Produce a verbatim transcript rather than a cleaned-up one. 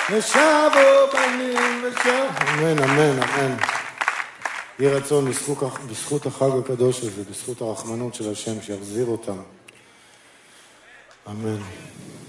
ושבו בנים ושבו. אמן, אמן, אמן. יהי רצון בזכות, בזכות החג הקדוש הזה, בזכות הרחמנות של השם שיחזיר אותם. אמן.